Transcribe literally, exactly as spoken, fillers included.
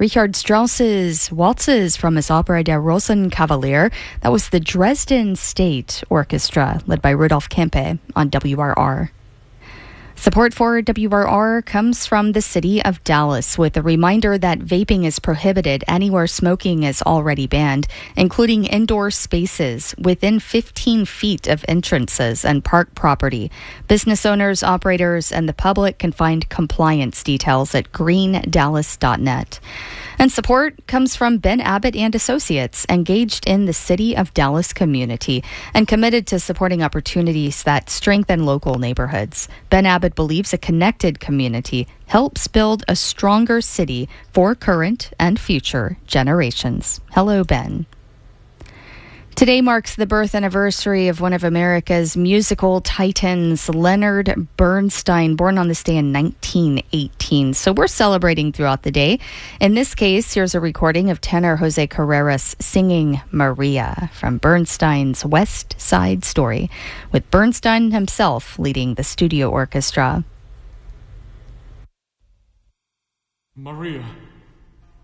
Richard Strauss's waltzes from his opera Der Rosenkavalier. That was the Dresden State Orchestra, led by Rudolf Kempe on W R R. Support for W R R comes from the city of Dallas, with a reminder that vaping is prohibited anywhere smoking is already banned, including indoor spaces within fifteen feet of entrances and park property. Business owners, operators, and the public can find compliance details at green dallas dot net. And support comes from Ben Abbott and Associates, engaged in the City of Dallas community and committed to supporting opportunities that strengthen local neighborhoods. Ben Abbott believes a connected community helps build a stronger city for current and future generations. Hello, Ben. Today marks the birth anniversary of one of America's musical titans, Leonard Bernstein, born on this day in nineteen eighteen. So we're celebrating throughout the day. In this case, here's a recording of tenor Jose Carreras singing Maria from Bernstein's West Side Story, with Bernstein himself leading the studio orchestra. Maria.